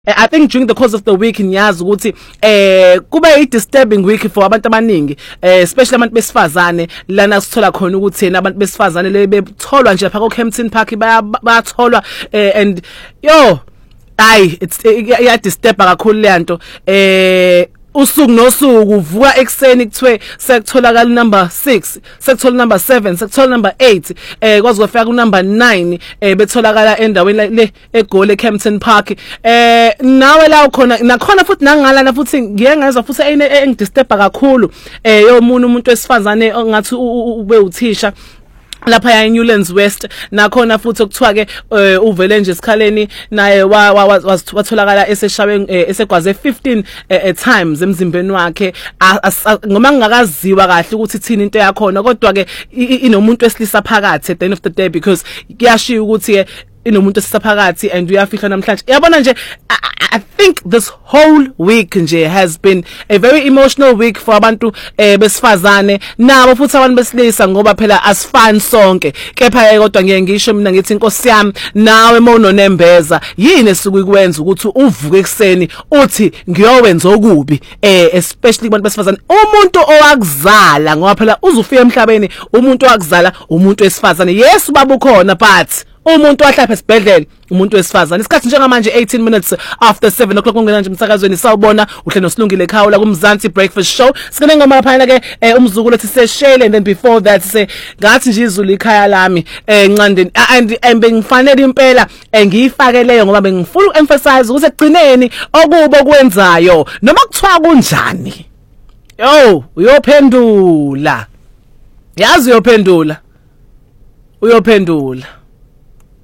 I think during the course of the week ngiyazi ukuthi kuba a disturbing week for abantu abaningi, especially abantu besifazane lana sithola khona ukuthi yena abantu besifazane le betholwa nje phaka eKempton Park bayatholwa and it's ya disturb kakhulu lento usuku nosuku uvuka ekseni kuthiwe sekutholakala number 6 sekuthola number 7 sekuthola number 8 kwaze kufika ku number 9 betholakala endaweni le eGoli eKempton Park nawe la ukhona nakhona futhi nangala futhi ngiyengezwa futhi engidisturb kakhulu umuntu wesifazane ongathi ube uthisha lapha ya Newlands West nakhona futhi okuthiwa ke uvele nje esikhaleni naye watholakala eseshawe esegwaze 15 times emzimbeni wakhe ngoma ngingakaziwa kahle ukuthi thini into yakhona kodwa ke inomuntu wesilisa phakathi at the end of the day because kuyashiya ukuthi inomuntu wesilisa phakathi and uyafihla namhlanje yabona nje I think this whole week nje has been a very emotional week for abantu besifazane nabo futhi abantu besilisa ngoba phela asifani sonke kepha kodwa ngeke ngisho mina ngithi inkosi yami nawe mononembeza yini esukukwenza ukuthi uvuke ekseni uthi ngiyowenza okubi especially abantu besifazane umuntu owakuzala ngoba phela uzufika emhlabeni umuntu owakuzala umuntu wesifazane yes baba ukhona but umuntu wahlapha esibhedlela umuntu wesifazane isikhathi njengamanje 18 minutes after 7 o'clock ungena nje emsakazweni sawubona uhle nosilungile khawula kumzansi breakfast show sikene ngoma lapha ke umzukulu ethi seshele and then before that say ngathi nje izulu ikhaya lami encandeni and bengifanele impela ngiyifake leyo ngoba bengifuna uemphasize ukuthi egcineni okubo kwenzayo noma kuthiwa kunjani uyophendula yazi uyophendula